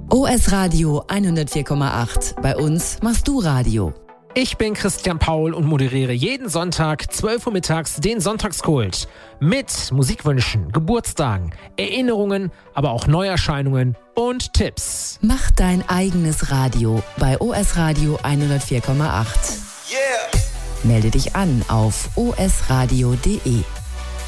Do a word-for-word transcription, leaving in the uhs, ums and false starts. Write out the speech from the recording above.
O S Radio hundertvier Komma acht. Bei uns machst du Radio. Ich bin Christian Paul und moderiere jeden Sonntag zwölf Uhr mittags den Sonntagskult mit Musikwünschen, Geburtstagen, Erinnerungen, aber auch Neuerscheinungen und Tipps. Mach dein eigenes Radio bei O S Radio hundertvier Komma acht. Yeah. Melde dich an auf o s radio punkt d e.